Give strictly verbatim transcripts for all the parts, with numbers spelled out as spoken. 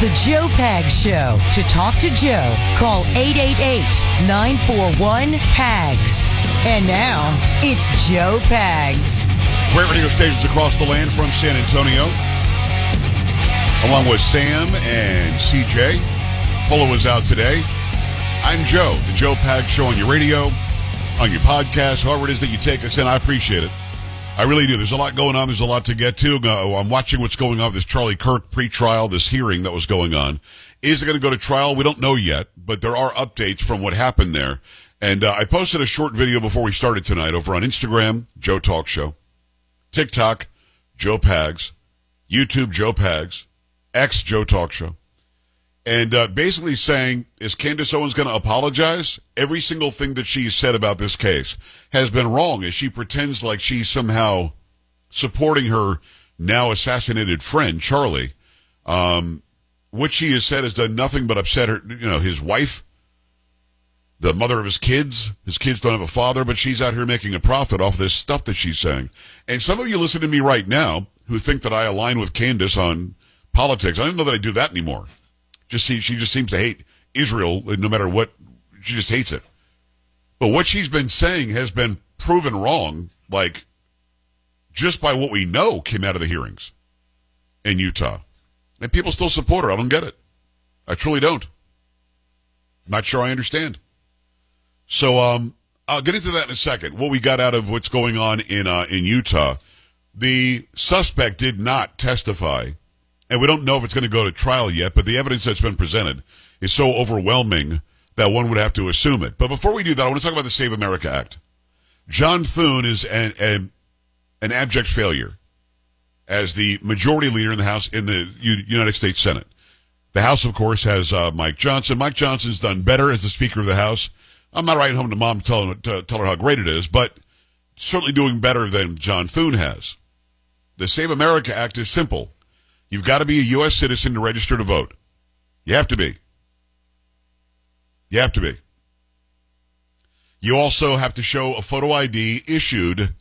The Joe Pags Show. To talk to Joe, call eight eight eight, nine four one, P A G S. And now, it's Joe Pags. Great radio stations across the land from San Antonio. Along with Sam and C J. Polo is out today. I'm Joe, the Joe Pags Show on your radio, on your podcast, however it is that you take us in. I appreciate it. I really do. There's a lot going on. There's a lot to get to. Uh, I'm watching what's going on with this Charlie Kirk pre-trial, this hearing that was going on. Is it going to go to trial? We don't know yet, but there are updates from what happened there. And uh, I posted a short video before we started tonight over on Instagram, Joe Talk Show, TikTok, Joe Pags, YouTube, Joe Pags, X, Joe Talk Show. And uh, basically saying, is Candace Owens going to apologize? Every single thing that she's said about this case has been wrong, as she pretends like she's somehow supporting her now assassinated friend, Charlie. Um, what she has said has done nothing but upset her, you know, his wife, the mother of his kids. His kids don't have a father, but she's out here making a profit off this stuff that she's saying. And some of you listen to me right now who think that I align with Candace on politics. I don't know that I do that anymore. Just see, she just seems to hate Israel no matter what. She just hates it. But what she's been saying has been proven wrong, like, just by what we know came out of the hearings in Utah. And people still support her. I don't get it. I truly don't. Not sure I understand. So, um, I'll get into that in a second. What we got out of what's going on in, uh, in Utah. The suspect did not testify. And we don't know if it's going to go to trial yet, but the evidence that's been presented is so overwhelming that one would have to assume it. But before we do that, I want to talk about the Save America Act. John Thune is an, an, an abject failure as the majority leader in the House, in the U- United States Senate. The House, of course, has uh, Mike Johnson. Mike Johnson's done better as the Speaker of the House. I'm not writing home to Mom to tell, to tell her how great it is, but certainly doing better than John Thune has. The Save America Act is simple. You've got to be a U S citizen to register to vote. You have to be. You have to be. You also have to show a photo I D issued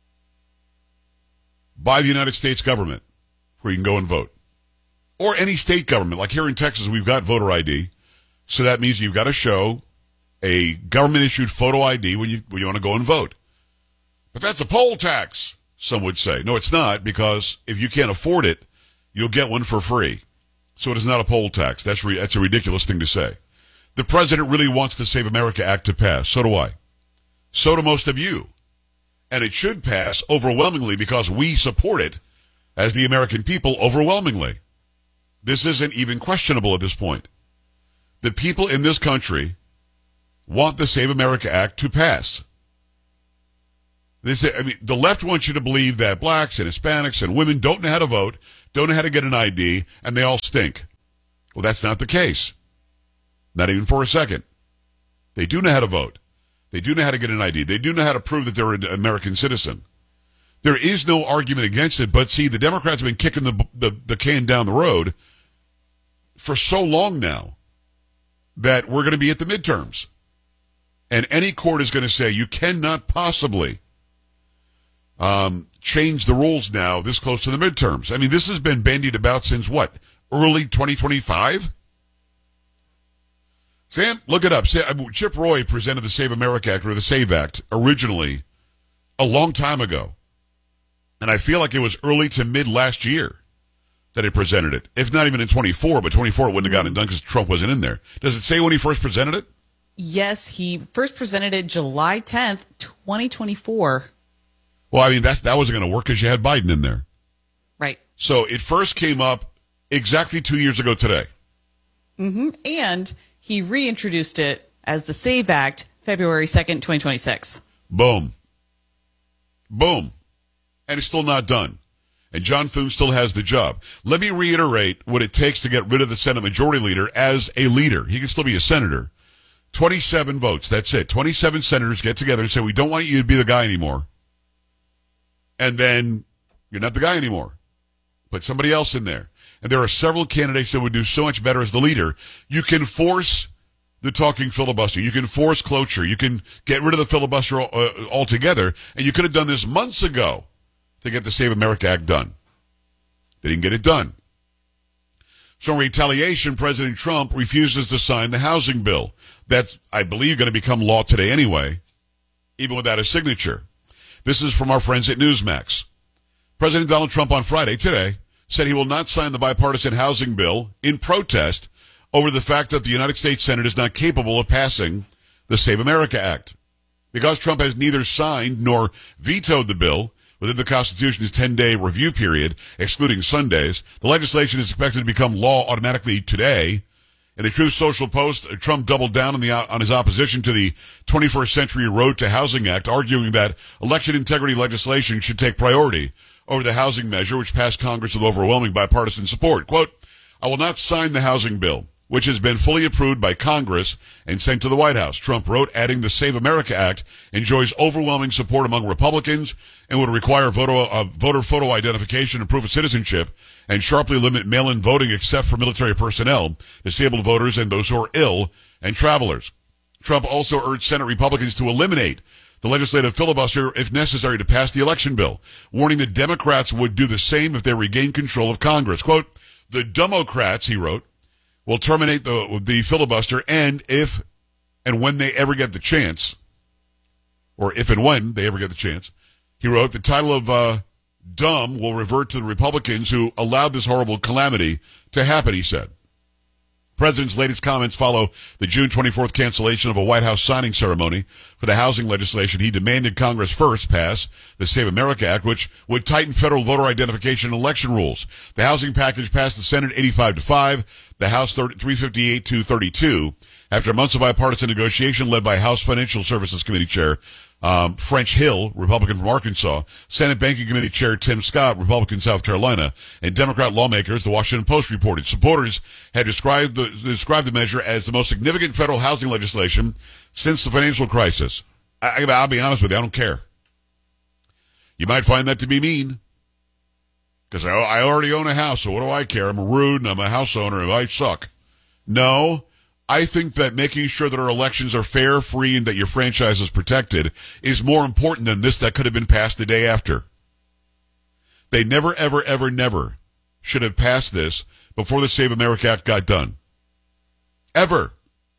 by the United States government where you can go and vote. Or any state government. Like here in Texas, we've got voter I D. So that means you've got to show a government-issued photo I D when you, when you want to go and vote. But that's a poll tax, some would say. No, it's not, because if you can't afford it, you'll get one for free. So it is not a poll tax. That's re- that's a ridiculous thing to say. The president really wants the Save America Act to pass. So do I. So do most of you. And it should pass overwhelmingly because we support it as the American people overwhelmingly. This isn't even questionable at this point. The people in this country want the Save America Act to pass. They say, I mean, the left wants you to believe that blacks and Hispanics and women don't know how to vote, don't know how to get an I D, and they all stink. Well, that's not the case. Not even for a second. They do know how to vote. They do know how to get an I D. They do know how to prove that they're an American citizen. There is no argument against it, but see, the Democrats have been kicking the, the, the can down the road for so long now that we're going to be at the midterms. And any court is going to say you cannot possibly um, change the rules now this close to the midterms. I mean, this has been bandied about since what? Early twenty twenty-five? Sam, look it up. Chip Roy presented the Save America Act, or the SAVE Act, originally a long time ago. And I feel like it was early to mid last year that he presented it. If not even in twenty-four, but twenty-four it wouldn't have gotten it done because Trump wasn't in there. Does it say when he first presented it? Yes, he first presented it July tenth, twenty twenty-four. Well, I mean, that's, that wasn't going to work because you had Biden in there. Right. So it first came up exactly two years ago today. Mm-hmm. And he reintroduced it as the SAVE Act February second, twenty twenty-six. Boom. Boom. And it's still not done. And John Thune still has the job. Let me reiterate what it takes to get rid of the Senate Majority Leader as a leader. He can still be a senator. twenty-seven votes. That's it. twenty-seven senators get together and say, we don't want you to be the guy anymore. And then you're not the guy anymore. Put somebody else in there. And there are several candidates that would do so much better as the leader. You can force the talking filibuster. You can force cloture. You can get rid of the filibuster uh, altogether. And you could have done this months ago to get the Save America Act done. They didn't get it done. So in retaliation, President Trump refuses to sign the housing bill. That's, I believe, going to become law today anyway, even without a signature. This is from our friends at Newsmax. President Donald Trump on Friday, today, said he will not sign the bipartisan housing bill in protest over the fact that the United States Senate is not capable of passing the Save America Act. Because Trump has neither signed nor vetoed the bill within the Constitution's ten-day review period, excluding Sundays, the legislation is expected to become law automatically today. In the Truth Social post, Trump doubled down on, the, on his opposition to the twenty-first Century Road to Housing Act, arguing that election integrity legislation should take priority over the housing measure, which passed Congress with overwhelming bipartisan support. Quote, I will not sign the housing bill, which has been fully approved by Congress and sent to the White House, Trump wrote, adding the Save America Act enjoys overwhelming support among Republicans and would require voter, uh, voter photo identification and proof of citizenship and sharply limit mail-in voting except for military personnel, disabled voters, and those who are ill and travelers. Trump also urged Senate Republicans to eliminate the legislative filibuster if necessary to pass the election bill, warning that Democrats would do the same if they regained control of Congress. Quote, the Democrats, he wrote, will terminate the, the filibuster and if and when they ever get the chance, or if and when they ever get the chance, he wrote, the title of uh, dumb will revert to the Republicans who allowed this horrible calamity to happen, he said. President's latest comments follow the June twenty-fourth cancellation of a White House signing ceremony for the housing legislation he demanded Congress first pass, the Save America Act, which would tighten federal voter identification and election rules. The housing package passed the Senate eighty-five to five, the House three fifty-eight to thirty-two, after months of bipartisan negotiation led by House Financial Services Committee Chair Um, French Hill, Republican from Arkansas, Senate Banking Committee Chair Tim Scott, Republican South Carolina, and Democrat lawmakers, the Washington Post reported. Supporters had described the, described the measure as the most significant federal housing legislation since the financial crisis. I, I'll be honest with you, I don't care. You might find that to be mean, because I, I already own a house, so what do I care? I'm rude and I'm a house owner and I suck. No. I think that making sure that our elections are fair, free, and that your franchise is protected is more important than this that could have been passed the day after. They never, ever, ever, never should have passed this before the Save America Act got done. Ever.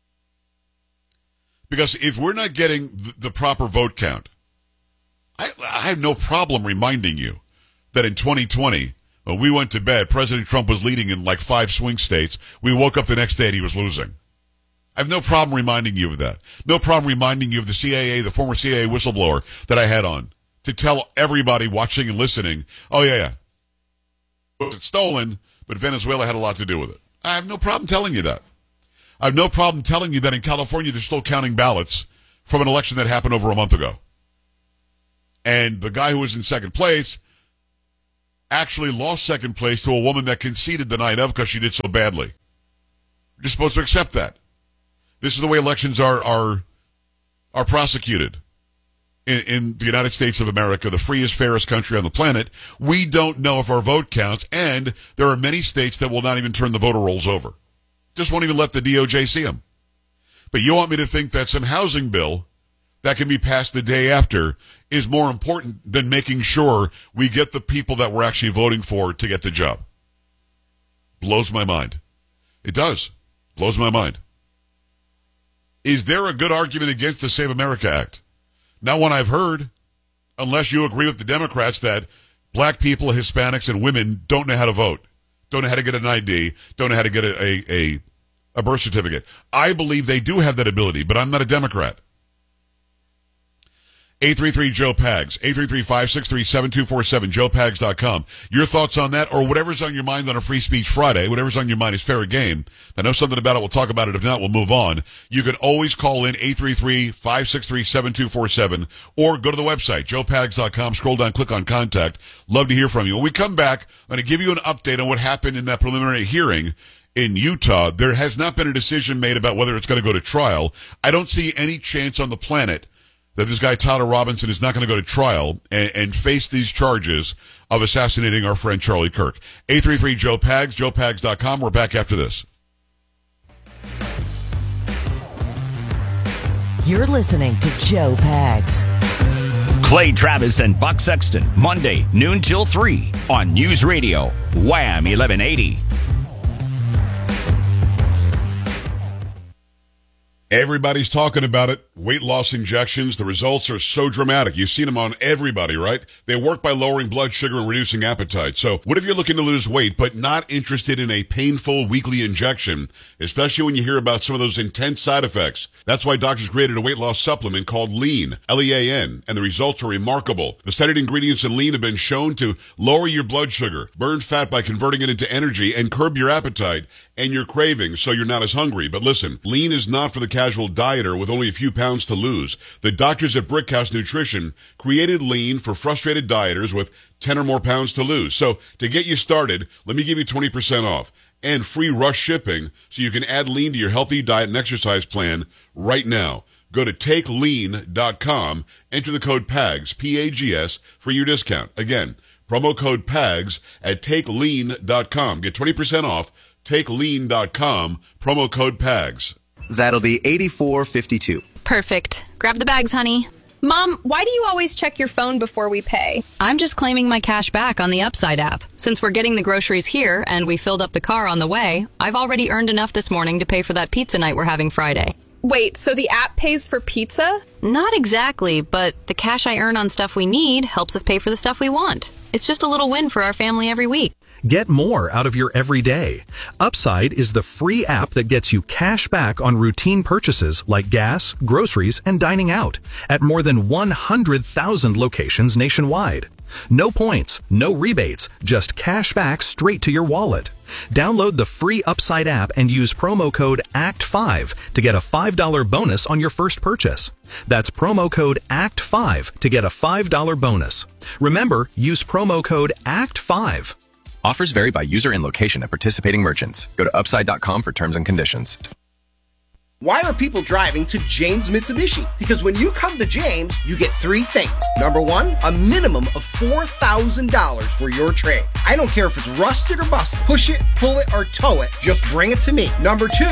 Because if we're not getting the proper vote count, I, I have no problem reminding you that in twenty twenty, when we went to bed, President Trump was leading in like five swing states. We woke up the next day and he was losing. I have no problem reminding you of that. No problem reminding you of the C I A, the former C I A whistleblower that I had on, to tell everybody watching and listening, oh, yeah, yeah, it's stolen, but Venezuela had a lot to do with it. I have no problem telling you that. I have no problem telling you that in California they're still counting ballots from an election that happened over a month ago. And the guy who was in second place actually lost second place to a woman that conceded the night of because she did so badly. You're supposed to accept that. This is the way elections are are are prosecuted in, in the United States of America, the freest, fairest country on the planet. We don't know if our vote counts, and there are many states that will not even turn the voter rolls over. Just won't even let the D O J see them. But you want me to think that some housing bill that can be passed the day after is more important than making sure we get the people that we're actually voting for to get the job? Blows my mind. It does. Blows my mind. Is there a good argument against the Save America Act? Not one I've heard, unless you agree with the Democrats that black people, Hispanics, and women don't know how to vote, don't know how to get an I D, don't know how to get a, a, a, a birth certificate. I believe they do have that ability, but I'm not a Democrat. eight three three Joe Pags, eight three three, five six three, seven two four seven, joe pags dot com. Your thoughts on that, or whatever's on your mind on a Free Speech Friday, whatever's on your mind is fair game. I know something about it, we'll talk about it. If not, we'll move on. You can always call in eight three three, five six three, seven two four seven, or go to the website, joe pags dot com, scroll down, click on contact. Love to hear from you. When we come back, I'm going to give you an update on what happened in that preliminary hearing in Utah. There has not been a decision made about whether it's going to go to trial. I don't see any chance on the planet that this guy Tyler Robinson is not going to go to trial and, and face these charges of assassinating our friend Charlie Kirk. eight three three Joe Pags, joe pags dot com. We're back after this. You're listening to Joe Pags. Clay Travis and Buck Sexton, Monday, noon till three on News Radio, Wham eleven eighty. Everybody's talking about it. Weight loss injections. The results are so dramatic. You've seen them on everybody, right? They work by lowering blood sugar and reducing appetite. So what if you're looking to lose weight but not interested in a painful weekly injection, especially when you hear about some of those intense side effects? That's why doctors created a weight loss supplement called Lean, L E A N, and the results are remarkable. The studied ingredients in Lean have been shown to lower your blood sugar, burn fat by converting it into energy, and curb your appetite and your cravings so you're not as hungry. But listen, Lean is not for the casual dieter with only a few pounds to lose. The doctors at Brickhouse Nutrition created Lean for frustrated dieters with ten or more pounds to lose. So to get you started, let me give you twenty percent off and free rush shipping so you can add Lean to your healthy diet and exercise plan right now. Go to take lean dot com, enter the code PAGS, P A G S, for your discount. Again, promo code PAGS at take lean dot com. Get twenty percent off, take lean dot com, promo code PAGS. That'll be eighty-four fifty-two. Perfect. Grab the bags, honey. Mom, why do you always check your phone before we pay? I'm just claiming my cash back on the Upside app. Since we're getting the groceries here and we filled up the car on the way, I've already earned enough this morning to pay for that pizza night we're having Friday. Wait, so the app pays for pizza? Not exactly, but the cash I earn on stuff we need helps us pay for the stuff we want. It's just a little win for our family every week. Get more out of your everyday. Upside is the free app that gets you cash back on routine purchases like gas, groceries, and dining out at more than one hundred thousand locations nationwide. No points, no rebates, just cash back straight to your wallet. Download the free Upside app and use promo code A C T five to get a five dollars bonus on your first purchase. That's promo code A C T five to get a five dollars bonus. Remember, use promo code A C T five. Offers vary by user and location at participating merchants. Go to upside dot com for terms and conditions. Why are people driving to James Mitsubishi? Because when you come to James, you get three things. Number one, a minimum of four thousand dollars for your trade. I don't care if it's rusted or busted. Push it, pull it, or tow it. Just bring it to me. Number two,